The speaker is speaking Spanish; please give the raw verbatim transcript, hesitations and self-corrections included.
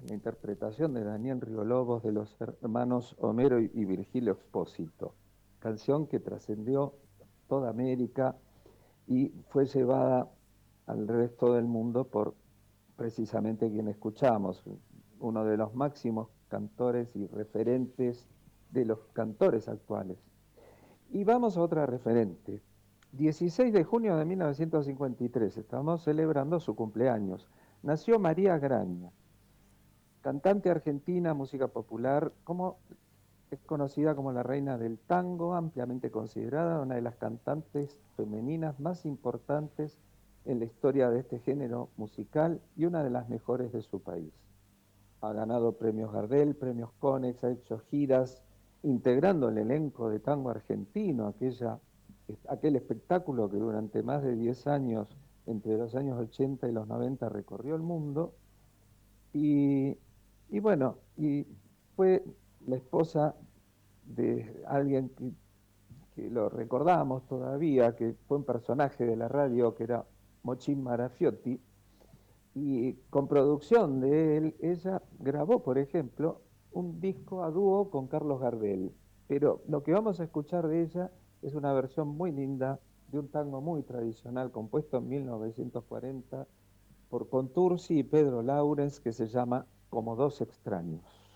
la interpretación de Daniel Riolobos de los hermanos Homero y Virgilio Expósito, canción que trascendió toda América y fue llevada al resto del mundo por precisamente quien escuchamos, uno de los máximos cantores y referentes de los cantores actuales. Y vamos a otra referente. dieciséis de junio de mil novecientos cincuenta y tres, estamos celebrando su cumpleaños. Nació María Graña, cantante argentina, música popular, como es conocida como la reina del tango, ampliamente considerada una de las cantantes femeninas más importantes en la historia de este género musical y una de las mejores de su país. Ha ganado premios Gardel, premios Conex, ha hecho giras integrando el elenco de tango argentino, aquella, aquel espectáculo que durante más de diez años, entre los años ochenta y los noventa, recorrió el mundo. Y, y bueno, y fue la esposa de alguien que, que lo recordamos todavía, que fue un personaje de la radio, que era Mochín Marafiotti, y con producción de él, ella grabó, por ejemplo, un disco a dúo con Carlos Gardel. Pero lo que vamos a escuchar de ella es una versión muy linda de un tango muy tradicional compuesto en mil novecientos cuarenta por Contursi y Pedro Laurens, que se llama Como dos extraños.